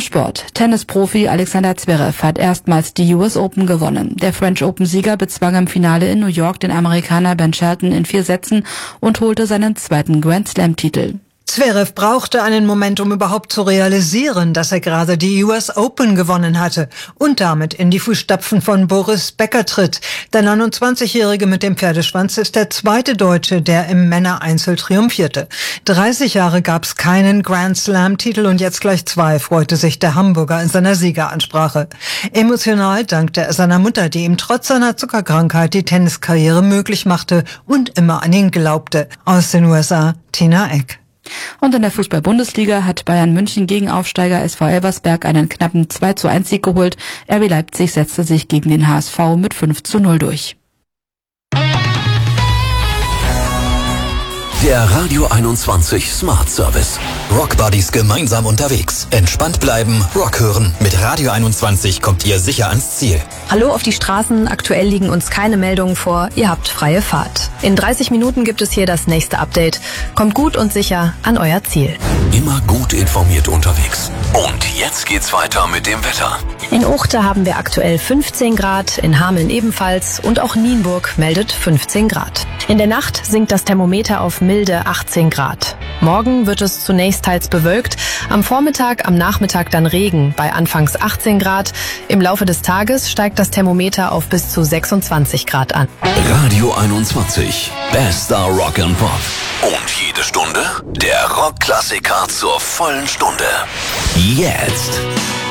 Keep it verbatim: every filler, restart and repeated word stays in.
Sport. Tennisprofi Alexander Zverev hat erstmals die U S Open gewonnen. Der French Open-Sieger bezwang im Finale in New York den Amerikaner Ben Shelton in vier Sätzen und holte seinen zweiten Grand Slam-Titel. Zverev brauchte einen Moment, um überhaupt zu realisieren, dass er gerade die U S Open gewonnen hatte und damit in die Fußstapfen von Boris Becker tritt. Der neunundzwanzigjährige mit dem Pferdeschwanz ist der zweite Deutsche, der im Männereinzel triumphierte. dreißig Jahre gab es keinen Grand Slam-Titel und jetzt gleich zwei, freute sich der Hamburger in seiner Siegeransprache. Emotional dankte er seiner Mutter, die ihm trotz seiner Zuckerkrankheit die Tenniskarriere möglich machte und immer an ihn glaubte. Aus den U S A, Tina Eck. Und in der Fußball-Bundesliga hat Bayern München gegen Aufsteiger S V Elversberg einen knappen zwei zu eins Sieg geholt. R B Leipzig setzte sich gegen den H S V mit fünf zu null durch. Der Radio einundzwanzig Smart Service. Rock Buddies gemeinsam unterwegs. Entspannt bleiben, Rock hören. Mit Radio einundzwanzig kommt ihr sicher ans Ziel. Hallo auf die Straßen. Aktuell liegen uns keine Meldungen vor. Ihr habt freie Fahrt. In dreißig Minuten gibt es hier das nächste Update. Kommt gut und sicher an euer Ziel. Immer gut informiert unterwegs. Und jetzt geht's weiter mit dem Wetter. In Uchte haben wir aktuell fünfzehn Grad, in Hameln ebenfalls und auch Nienburg meldet fünfzehn Grad. In der Nacht sinkt das Thermometer auf milde achtzehn Grad. Morgen wird es zunächst teils bewölkt, am Vormittag, am Nachmittag dann Regen bei anfangs achtzehn Grad. Im Laufe des Tages steigt das Thermometer auf bis zu sechsundzwanzig Grad an. Radio einundzwanzig, bester Rock and Pop. Und jede Stunde der Rockklassiker zur vollen Stunde. Jetzt.